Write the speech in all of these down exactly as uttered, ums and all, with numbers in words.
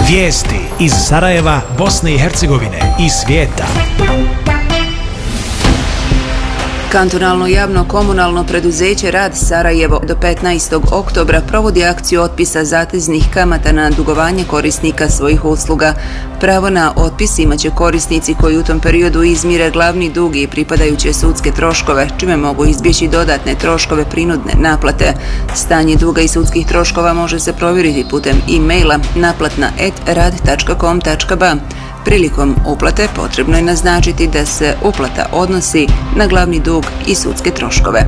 Vijesti iz Sarajeva, Bosne i Hercegovine i svijeta. Kantonalno javno komunalno preduzeće Rad Sarajevo do petnaestog oktobra provodi akciju otpisa zateznih kamata na dugovanje korisnika svojih usluga. Pravo na otpis imaće korisnici koji u tom periodu izmire glavni dug i pripadajuće sudske troškove, čime mogu izbjeći dodatne troškove prinudne naplate. Stanje duga i sudskih troškova može se provjeriti putem e-maila naplatna et rad tačka com tačka ba. Prilikom uplate potrebno je naznačiti da se uplata odnosi na glavni dug i sudske troškove.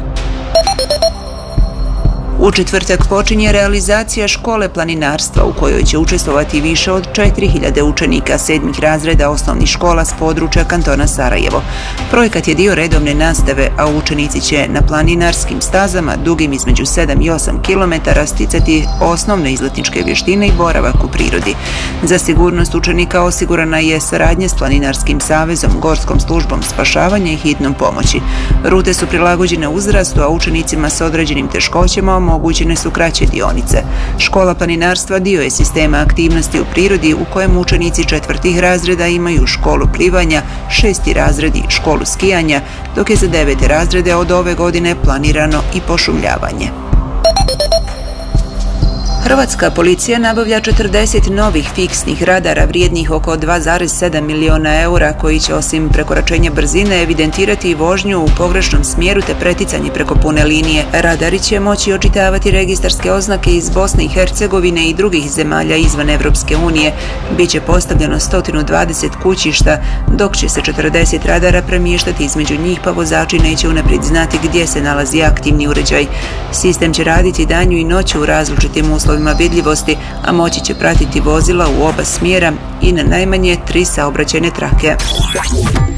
U četvrtak počinje realizacija škole planinarstva u kojoj će učestvovati više od četiri hiljade učenika sedmih razreda osnovnih škola s područja kantona Sarajevo. Projekat je dio redovne nastave, a učenici će na planinarskim stazama dugim između sedam i osam kilometara sticati osnovne izletničke vještine i boravak u prirodi. Za sigurnost učenika osigurana je saradnja s Planinarskim savezom, Gorskom službom spašavanja i hitnom pomoći. Rute su prilagođene uzrastu, a učenicima s određenim teškoćama omogućene su kraće dionice. Škola planinarstva dio je sistema aktivnosti u prirodi u kojem učenici četvrtih razreda imaju školu plivanja, šesti razredi školu skijanja, dok je za devete razrede od ove godine planirano i pošumljavanje. Hrvatska policija nabavlja četrdeset novih fiksnih radara vrijednih oko dva zarez sedam miliona eura koji će osim prekoračenja brzine evidentirati i vožnju u pogrešnom smjeru te preticanje preko pune linije. Radari će moći očitavati registarske oznake iz Bosne i Hercegovine i drugih zemalja izvan Evropske unije. Biće postavljeno sto dvadeset kućišta, dok će se četrdeset radara premještati između njih, pa vozači neće unaprijed znati gdje se nalazi aktivni uređaj. Sistem će raditi danju i noću u različitim uslovima vidljivosti, a moći će pratiti vozila u oba smjera i na najmanje tri saobraćajne trake.